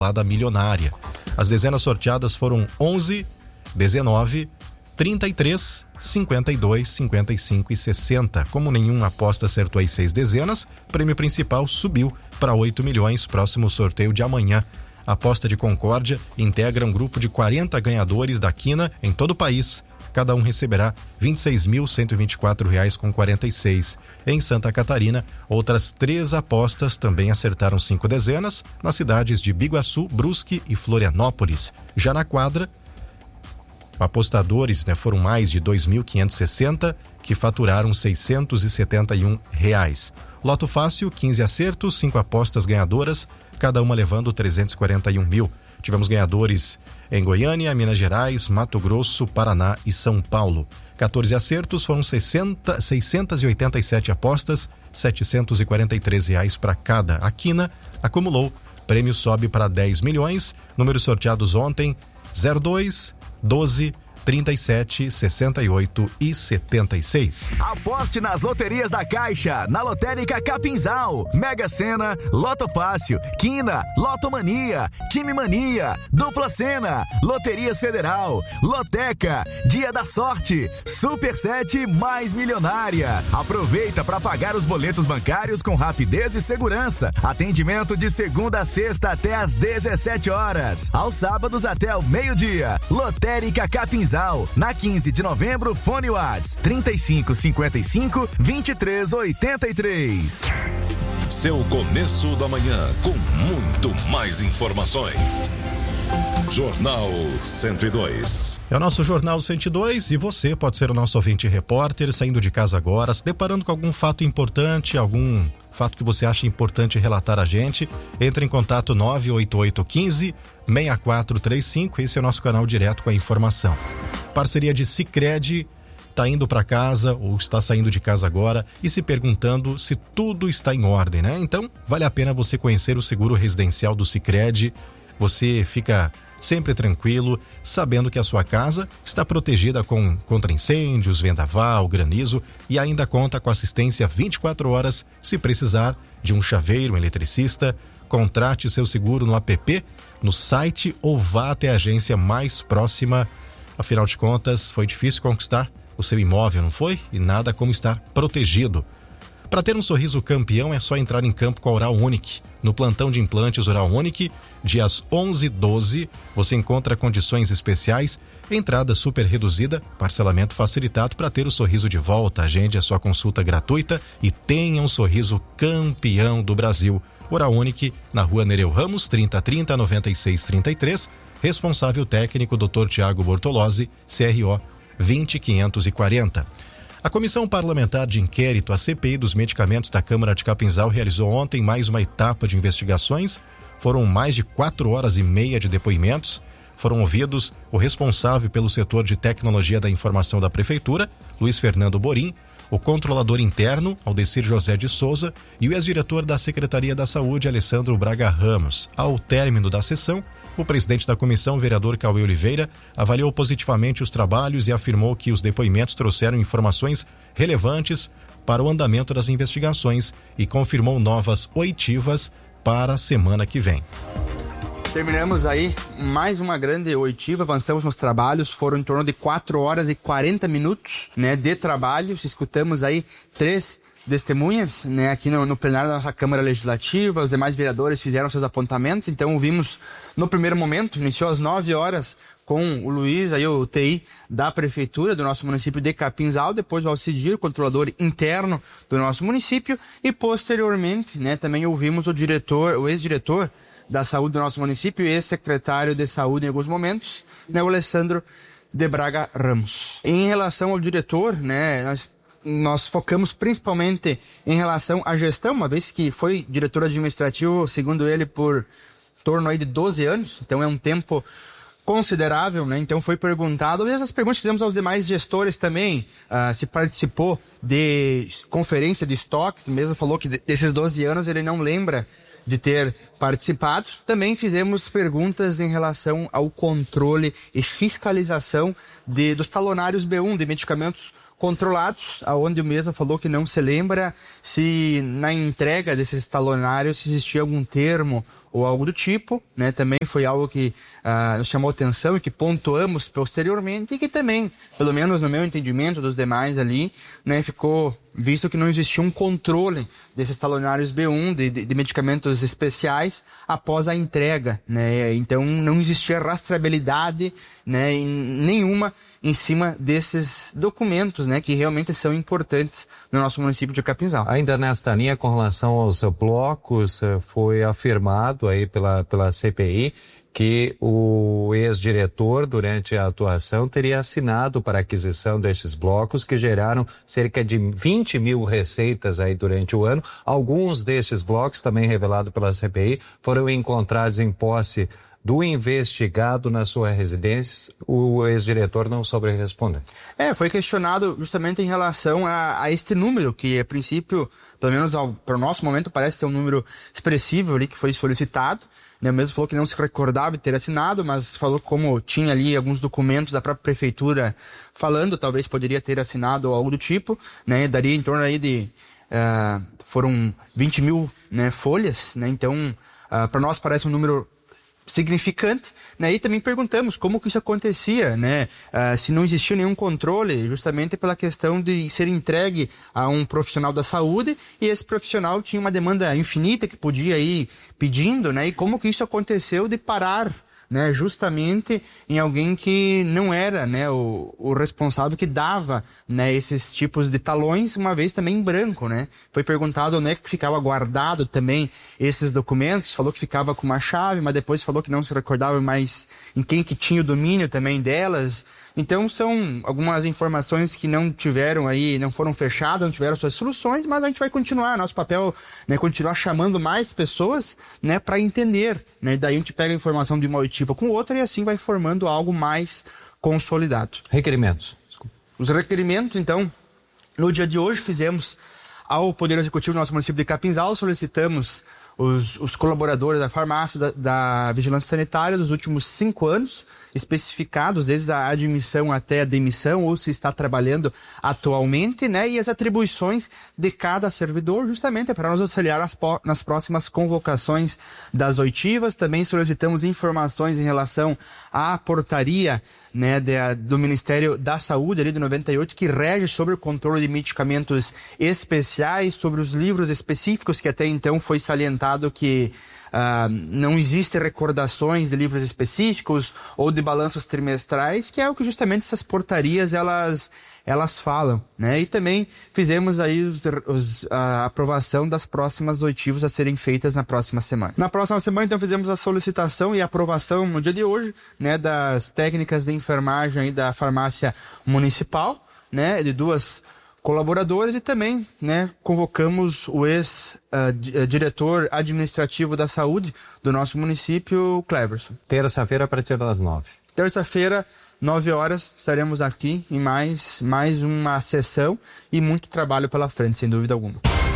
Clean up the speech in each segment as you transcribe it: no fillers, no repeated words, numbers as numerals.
da milionária. As dezenas sorteadas foram 11, 19, 33, 52, 55 e 60. Como nenhuma aposta acertou as 6 dezenas, o prêmio principal subiu para 8 milhões, próximo sorteio de amanhã. A aposta de Concórdia integra um grupo de 40 ganhadores da quina em todo o país. Cada um receberá R$ 26.124,46. Em Santa Catarina, outras 3 apostas também acertaram 5 dezenas nas cidades de Biguaçu, Brusque e Florianópolis. Já na quadra, apostadores foram mais de 2.560 que faturaram R$ 671. Loto Fácil, 15 acertos, 5 apostas ganhadoras, cada uma levando 341 mil. Tivemos ganhadores em Goiânia, Minas Gerais, Mato Grosso, Paraná e São Paulo. 14 acertos, foram 687 apostas, R$ 743 para cada. A quina acumulou, prêmio sobe para 10 milhões, números sorteados ontem, 02, 12, 37, 68 e 76. Aposte nas loterias da Caixa, na Lotérica Capinzal, Mega Sena, Loto Fácil, Quina, Lotomania, Time Mania, Dupla Sena, Loterias Federal, Loteca, Dia da Sorte, Super 7 mais Milionária. Aproveita para pagar os boletos bancários com rapidez e segurança. Atendimento de segunda a sexta até às 17 horas. Aos sábados até o meio-dia. Lotérica Capinzal. Na 15 de novembro, fone Whats 3555 2383. Seu começo da manhã com muito mais informações. Jornal 102. É o nosso Jornal 102 e você pode ser o nosso ouvinte repórter, saindo de casa agora, se deparando com algum fato importante, algum fato que você acha importante relatar a gente. Entre em contato 98815 6435, esse é o nosso canal direto com a informação. Parceria de Sicredi, está indo para casa ou está saindo de casa agora e se perguntando se tudo está em ordem, né? Então, vale a pena você conhecer o seguro residencial do Sicredi. Você fica sempre tranquilo, sabendo que a sua casa está protegida contra incêndios, vendaval, granizo e ainda conta com assistência 24 horas se precisar de um chaveiro, um eletricista. Contrate seu seguro no app, no site ou vá até a agência mais próxima. Afinal de contas, foi difícil conquistar o seu imóvel, não foi? E nada como estar protegido. Para ter um sorriso campeão é só entrar em campo com a Oral Unique. No plantão de implantes Oral Unique, dias 11 e 12, você encontra condições especiais, entrada super reduzida, parcelamento facilitado para ter o sorriso de volta. Agende a sua consulta gratuita e tenha um sorriso campeão do Brasil. Oral Unique, na rua Nereu Ramos, 3030 9633, responsável técnico Dr. Tiago Bortolozzi, CRO 20540. A Comissão Parlamentar de Inquérito, a CPI dos Medicamentos da Câmara de Capinzal, realizou ontem mais uma etapa de investigações. Foram mais de 4 horas e meia de depoimentos. Foram ouvidos o responsável pelo setor de tecnologia da informação da Prefeitura, Luiz Fernando Borim, o controlador interno, Aldecir José de Souza, e o ex-diretor da Secretaria da Saúde, Alessandro Braga Ramos. Ao término da sessão, o presidente da comissão, vereador Cauê Oliveira, avaliou positivamente os trabalhos e afirmou que os depoimentos trouxeram informações relevantes para o andamento das investigações e confirmou novas oitivas para a semana que vem. Terminamos aí mais uma grande oitiva, avançamos nos trabalhos, foram em torno de 4 horas e 40 minutos, de trabalho. Escutamos aí 3 testemunhas, aqui no plenário da nossa Câmara Legislativa. Os demais vereadores fizeram seus apontamentos, então ouvimos no primeiro momento, iniciou às 9 horas com o Luiz, aí o TI da Prefeitura do nosso município de Capinzal, depois o Alcidir, controlador interno do nosso município, e posteriormente, também ouvimos o ex-diretor da Saúde do nosso município e ex-secretário de Saúde em alguns momentos, o Alessandro de Braga Ramos. Em relação ao diretor, nós focamos principalmente em relação à gestão, uma vez que foi diretor administrativo, segundo ele, por torno aí de 12 anos, então é um tempo considerável, Então foi perguntado, e essas perguntas fizemos aos demais gestores também, se participou de conferência de estoques, mesmo falou que desses 12 anos ele não lembra de ter participado. Também fizemos perguntas em relação ao controle e fiscalização dos talonários B1 de medicamentos controlados, aonde o mesmo falou que não se lembra se na entrega desses talonários se existia algum termo ou algo do tipo, né? Também foi algo que nos chamou atenção e que pontuamos posteriormente e que também, pelo menos no meu entendimento dos demais ali, né, ficou visto que não existia um controle desses talonários B1 de medicamentos especiais após a entrega, né? Então não existia rastreabilidade, né, nenhuma em cima desses documentos, né, que realmente são importantes no nosso município de Capinzal. Ainda nesta linha, com relação aos blocos, foi afirmado aí pela CPI que o ex-diretor, durante a atuação, teria assinado para a aquisição destes blocos, que geraram cerca de 20 mil receitas aí durante o ano. Alguns destes blocos, também revelado pela CPI, foram encontrados em posse do investigado na sua residência. O ex-diretor não soube responder. Foi questionado justamente em relação a este número, que a princípio, pelo menos para o nosso momento, parece ter um número expressivo ali que foi solicitado. Né, mesmo falou que não se recordava de ter assinado, mas falou que como tinha ali alguns documentos da própria prefeitura falando, talvez poderia ter assinado ou algo do tipo, né, daria em torno aí de foram 20 mil, né, folhas, né, então para nós parece um número significante, né? E também perguntamos como que isso acontecia, né? Se não existia nenhum controle, justamente pela questão de ser entregue a um profissional da saúde, e esse profissional tinha uma demanda infinita que podia ir pedindo, né? E como que isso aconteceu de parar, né, justamente em alguém que não era, né, o responsável que dava, né, esses tipos de talões, uma vez também em branco, né? Foi perguntado onde é que ficava guardado também esses documentos, falou que ficava com uma chave, mas depois falou que não se recordava mais em quem que tinha o domínio também delas. Então são algumas informações que não foram fechadas, não tiveram suas soluções, mas a gente vai continuar, nosso papel, né, continuar chamando mais pessoas, né, para entender, né? Daí a gente pega a informação de uma oitiva com outra e assim vai formando algo mais consolidado. Requerimentos. Os requerimentos, então, no dia de hoje fizemos ao Poder Executivo do nosso município de Capinzal, solicitamos os colaboradores da farmácia, da vigilância sanitária dos últimos 5 anos, especificados desde a admissão até a demissão, ou se está trabalhando atualmente, né? E as atribuições de cada servidor, justamente para nos auxiliar nas próximas convocações das oitivas. Também solicitamos informações em relação à portaria, né, do Ministério da Saúde, ali do 98, que rege sobre o controle de medicamentos especiais, sobre os livros específicos, que até então foi salientado que não existem recordações de livros específicos ou de balanços trimestrais, que é o que justamente essas portarias elas falam, né? E também fizemos aí a aprovação das próximas oitivas a serem feitas na próxima semana. Na próxima semana, então, fizemos a solicitação e aprovação no dia de hoje, né, das técnicas de enfermagem aí da farmácia municipal, né, de 2 colaboradores, e também, né, convocamos o ex-diretor administrativo da saúde do nosso município, Cleverson. Terça-feira, a partir das 9. Terça-feira, 9 horas, estaremos aqui em mais uma sessão e muito trabalho pela frente, sem dúvida alguma.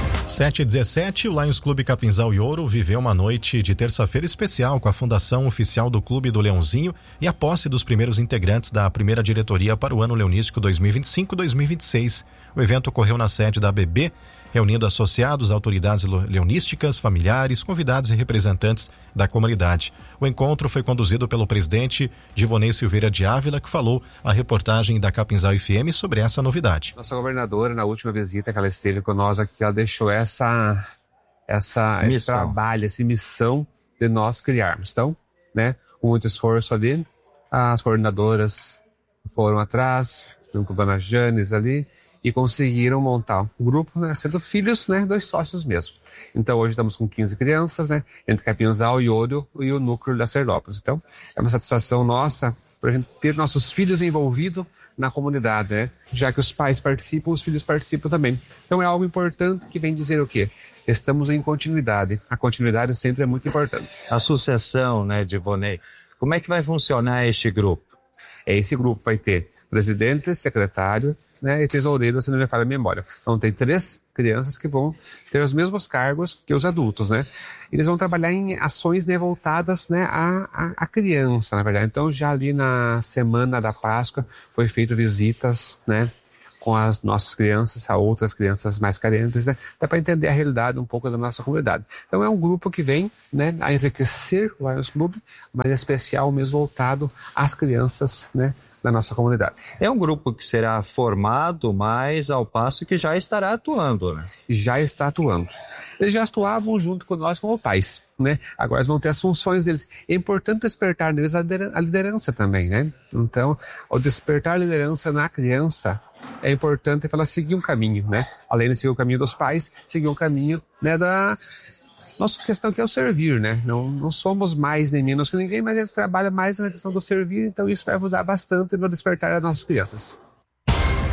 7h17, o Lions Clube Capinzal e Ouro viveu uma noite de terça-feira especial com a fundação oficial do Clube do Leãozinho e a posse dos primeiros integrantes da primeira diretoria para o ano leonístico 2025-2026. O evento ocorreu na sede da ABB, reunindo associados, autoridades leonísticas, familiares, convidados e representantes da comunidade. O encontro foi conduzido pelo presidente Divonei Silveira de Ávila, que falou a reportagem da Capinzal FM sobre essa novidade. Nossa governadora, na última visita que ela esteve com nós aqui, ela deixou esse trabalho, essa missão de nós criarmos. Então, né, com muito esforço ali, as coordenadoras foram atrás, junto com a dona Janes ali, e conseguiram montar um grupo, né, sendo filhos, né, 2 sócios mesmo. Então hoje estamos com 15 crianças, né, entre Capinzal e Ouro e o núcleo da Serdópolis. Então é uma satisfação nossa para a gente ter nossos filhos envolvidos na comunidade, né? Já que os pais participam, os filhos participam também. Então é algo importante que vem dizer o quê? Estamos em continuidade. A continuidade sempre é muito importante. Associação, né, Divonei, como é que vai funcionar este grupo? Esse grupo vai ter presidente, secretário, né, e tesoureiro, se não me falha a memória. Então tem 3 crianças que vão ter os mesmos cargos que os adultos, né? Eles vão trabalhar em ações, né, voltadas, né, à criança, na verdade. Então já ali na semana da Páscoa foi feito visitas, né, com as nossas crianças, a outras crianças mais carentes, né? Até para entender a realidade um pouco da nossa comunidade. Então é um grupo que vem, né, a enriquecer o Lions Club, mas é especial mesmo voltado às crianças, né, da nossa comunidade. É um grupo que será formado, mas ao passo que já estará atuando, né? Já está atuando. Eles já atuavam junto com nós como pais, né? Agora eles vão ter as funções deles. É importante despertar neles a liderança também, né? Então, ao despertar a liderança na criança, é importante para ela seguir um caminho, né? Além de seguir o caminho dos pais, seguir um caminho, né, da nossa questão que é o servir, né? Não somos mais nem menos que ninguém, mas ele trabalha mais na questão do servir, então isso vai ajudar bastante no despertar das nossas crianças.